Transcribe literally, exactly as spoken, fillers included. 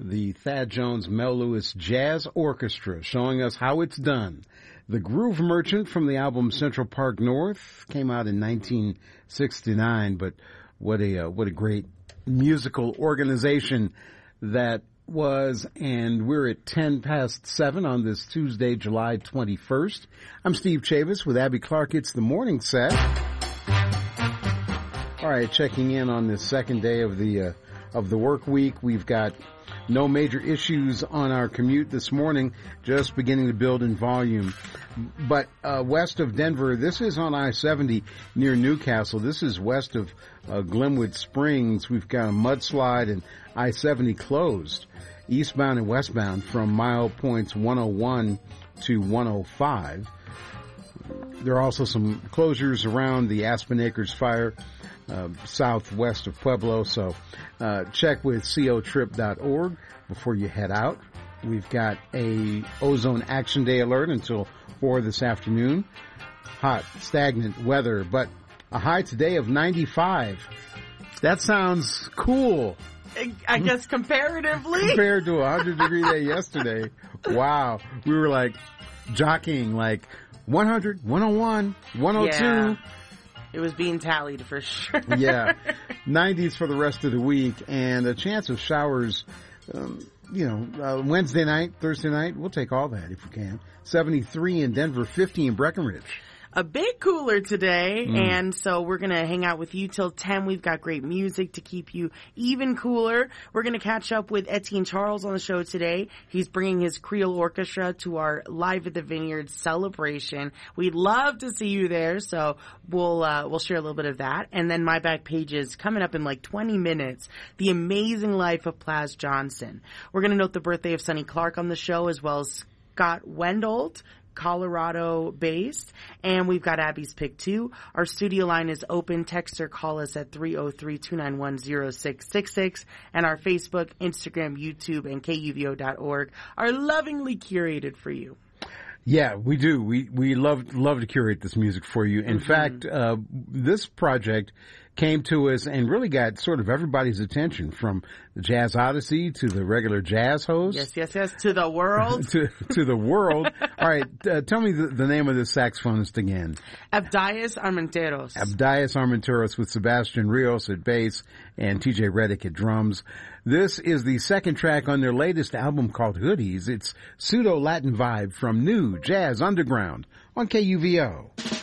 the Thad Jones Mel Lewis Jazz Orchestra, showing us how it's done. The Groove Merchant from the album Central Park North came out in nineteen sixty-nine, but what a uh, what a great musical organization that was. And we're at ten past seven on this Tuesday, July twenty-first. I'm Steve Chavis with Abby Clark. It's the morning set. All right, checking in on this second day of the uh, of the work week. We've got no major issues on our commute this morning, just beginning to build in volume. But uh, west of Denver, this is on I seventy near Newcastle. This is west of uh, Glenwood Springs. We've got a mudslide and I seventy closed, eastbound and westbound from mile points one oh one to one oh five. There are also some closures around the Aspen Acres fire, Uh, southwest of Pueblo, so uh, check with co trip dot org before you head out. We've got a ozone action day alert until four this afternoon. Hot, stagnant weather, but a high today of ninety-five. That sounds cool. I guess comparatively. Compared to a one hundred degree day yesterday. Wow. We were like jockeying like one hundred, one oh one, one oh two. Yeah. It was being tallied for sure. Yeah. nineties for the rest of the week, and a chance of showers, um, you know, uh, Wednesday night, Thursday night. We'll take all that if we can. seventy-three in Denver, fifty in Breckenridge. A bit cooler today, mm. and so we're going to hang out with you till ten. We've got great music to keep you even cooler. We're going to catch up with Etienne Charles on the show today. He's bringing his Creole Orchestra to our Live at the Vineyard celebration. We'd love to see you there, so we'll uh, we'll share a little bit of that. And then My Back Pages coming up in like twenty minutes, The Amazing Life of Plaz Johnson. We're going to note the birthday of Sonny Clark on the show, as well as Scott Wendold, Colorado based, and we've got Abby's pick too. Our studio line is open. Text or call us at three oh three, two nine one, oh six six six, and our Facebook, Instagram, YouTube, and K U V O dot org are lovingly curated for you. Yeah, we do. We we love love to curate this music for you. In mm-hmm. fact, uh, this project came to us and really got sort of everybody's attention, from the Jazz Odyssey to the regular jazz host. Yes, yes, yes, to the world. to to the world. All right, uh, tell me the, the name of this saxophonist again. Abdias Armenteros. Abdias Armenteros with Sebastian Rios at bass and T J Reddick at drums. This is the second track on their latest album called Hoodies. It's pseudo-Latin vibe from New Jazz Underground on K U V O.